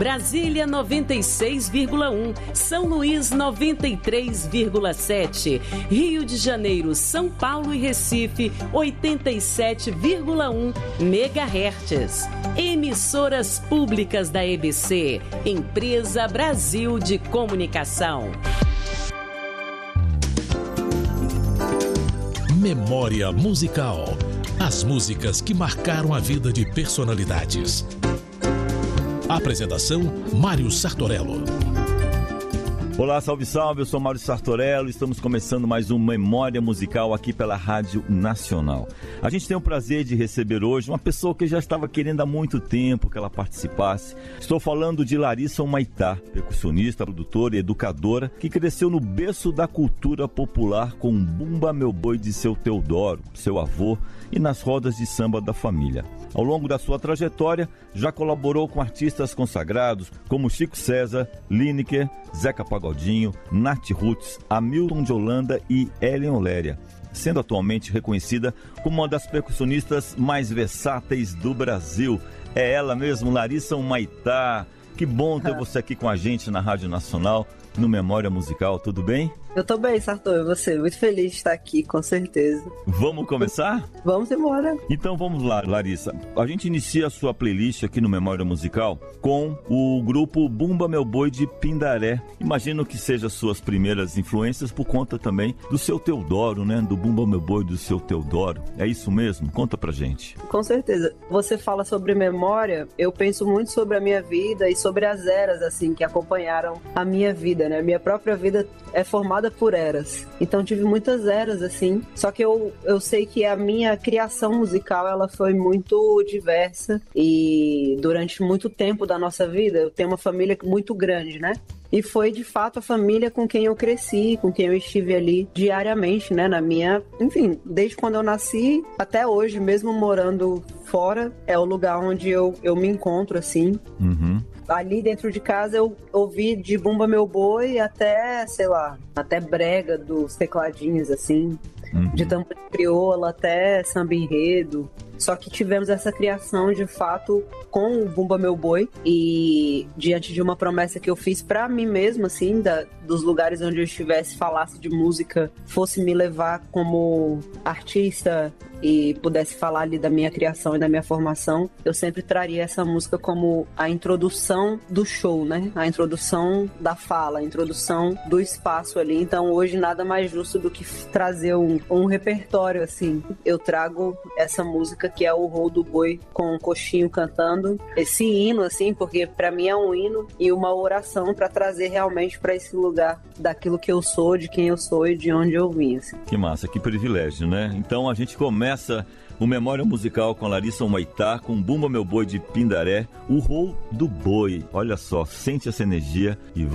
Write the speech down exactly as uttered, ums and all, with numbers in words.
Brasília noventa e seis vírgula um, São Luís noventa e três vírgula sete, Rio de Janeiro, São Paulo e Recife oitenta e sete vírgula um megahertz. Emissoras públicas da E B C, Empresa Brasil de Comunicação. Memória musical. As músicas que marcaram a vida de personalidades. Apresentação: Mário Sartorello. Olá, salve, salve, eu sou Mário Sartorello, estamos começando mais um Memória Musical aqui pela Rádio Nacional. A gente tem o prazer de receber hoje uma pessoa que já estava querendo há muito tempo que ela participasse. Estou falando de Larissa Humaitá, percussionista, produtora e educadora, que cresceu no berço da cultura popular com Bumba Meu Boi de seu Teodoro, seu avô, e nas rodas de samba da família. Ao longo da sua trajetória, já colaborou com artistas consagrados como Chico César, Lineker, Zeca Pagodinho, Nath Roots, Hamilton de Holanda e Hélio Léria, sendo atualmente reconhecida como uma das percussionistas mais versáteis do Brasil. É ela mesmo, Larissa Humaitá. Que bom ter você aqui com a gente na Rádio Nacional, no Memória Musical, tudo bem? Eu tô bem, Sartor, e você? Muito feliz de estar aqui, com certeza. Vamos começar? Vamos embora. Então vamos lá, Larissa. A gente inicia a sua playlist aqui no Memória Musical com o grupo Bumba Meu Boi de Pindaré. Imagino que sejam suas primeiras influências por conta também do seu Teodoro, né? Do Bumba Meu Boi do seu Teodoro. É isso mesmo? Conta pra gente. Com certeza. Você fala sobre memória, eu penso muito sobre a minha vida e sobre as eras, assim, que acompanharam a minha vida, né? Minha própria vida é formada por eras. Então tive muitas eras, assim. Só que eu, eu sei que a minha criação musical, ela foi muito diversa e durante muito tempo da nossa vida, eu tenho uma família muito grande, né? E foi, de fato, a família com quem eu cresci, com quem eu estive ali diariamente, né? Na minha... Enfim, desde quando eu nasci até hoje, mesmo morando fora, é o lugar onde eu, eu me encontro, assim. Uhum. Ali dentro de casa eu ouvi de Bumba Meu Boi até, sei lá, até brega dos tecladinhos, assim. Uhum. De tampa de crioula até samba enredo. Só que tivemos essa criação, de fato, com o Bumba Meu Boi. E diante de uma promessa que eu fiz pra mim mesma, assim, da, dos lugares onde eu estivesse, falasse de música, fosse me levar como artista e pudesse falar ali da minha criação e da minha formação, eu sempre traria essa música como a introdução do show, né? A introdução da fala, a introdução do espaço ali. Então hoje nada mais justo do que trazer um, um repertório, assim. Eu trago essa música que é o Rol do Boi com o Coxinho cantando esse hino, assim, porque pra mim é um hino e uma oração pra trazer realmente pra esse lugar daquilo que eu sou, de quem eu sou e de onde eu vim, assim. Que massa, que privilégio, né? Então a gente começa o Memória Musical com Larissa Humaitá, com Bumba Meu Boi de Pindaré, o Rol do Boi. Olha só, sente essa energia e